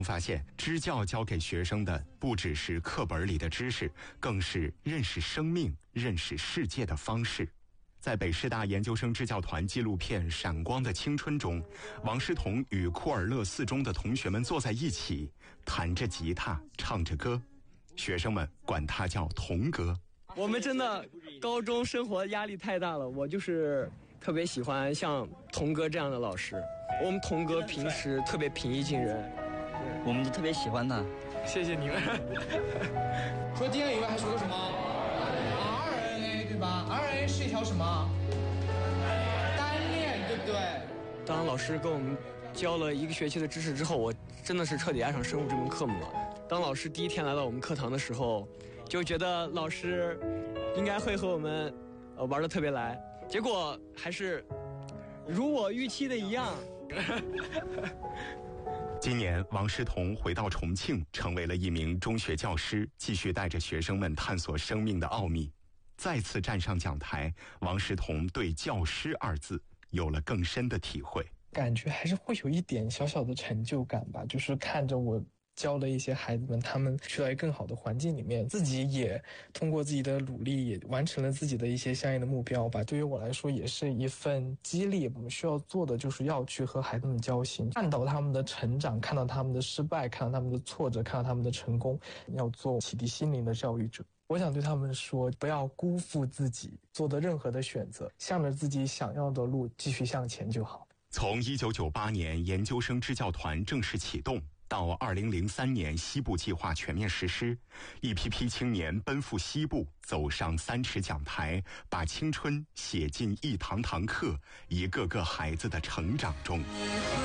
发现支教教给学生的不只是课本里的知识，更是认识生命、认识世界的方式。在北师大研究生支教团纪录片《闪光的青春》中，王诗彤与库尔勒四中的同学们坐在一起，弹着吉他，唱着歌，学生们管他叫童哥。 我们真的高中生活压力太大了，我就是特别喜欢像童哥这样的老师。我们童哥平时特别平易近人， 我们都特别喜欢他。 谢谢你们。 除了 DNA 以外还学过什么 RNA 对吧？ RNA 是一条什么单链对不对？ 当老师跟我们教了1个学期的知识之后，我真的是彻底爱上生物这门科目了。当老师第一天来到我们课堂的时候，就觉得老师应该会和我们玩得特别来，结果还是如我预期的一样。 今年王诗彤回到重庆，成为了一名中学教师，继续带着学生们探索生命的奥秘。再次站上讲台，王诗彤对教师2字有了更深的体会， 感觉还是会有一点小小的成就感吧，就是看着我教的一些孩子们，他们去到一个更好的环境里面，自己也通过自己的努力也完成了自己的一些相应的目标吧。对于我来说也是一份激励，我们需要做的就是要去和孩子们交心，看到他们的成长，看到他们的失败，看到他们的挫折，看到他们的成功，要做启迪心灵的教育者。我想对他们说，不要辜负自己做的任何的选择，向着自己想要的路继续向前就好。 从1998年研究生支教团正式启动到2003年西部计划全面实施，一批批青年奔赴西部，走上3尺讲台，把青春写进一堂堂课，一个个孩子的成长中。